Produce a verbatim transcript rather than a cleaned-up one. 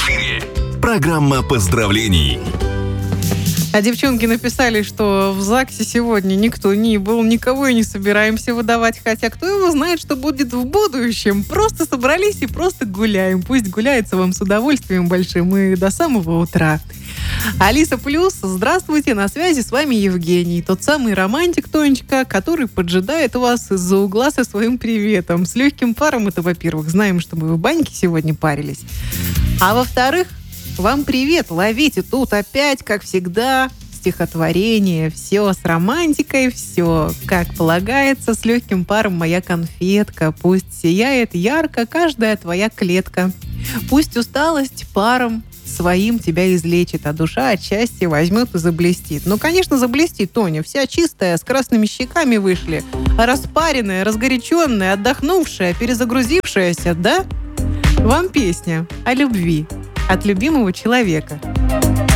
эфире программа поздравлений. А девчонки написали, что в ЗАГСе сегодня никто не был, никого и не собираемся выдавать. Хотя кто его знает, что будет в будущем. Просто собрались и просто гуляем. Пусть гуляется вам с удовольствием большим и до самого утра. Алиса Плюс, здравствуйте, на связи с вами Евгений. Тот самый романтик, Тонечка, который поджидает вас из-за угла со своим приветом. С легким паром это, во-первых, знаем, что мы в баньке сегодня парились. А во-вторых, вам привет, ловите тут опять, как всегда, стихотворение, все с романтикой, все как полагается, с легким паром моя конфетка. Пусть сияет ярко каждая твоя клетка. Пусть усталость паром своим тебя излечит, а душа от счастья возьмет и заблестит. Ну, конечно, заблестит, Тоня, вся чистая, с красными щеками вышли, распаренная, разгоряченная, отдохнувшая, перезагрузившаяся, да? Вам песня о любви от любимого человека.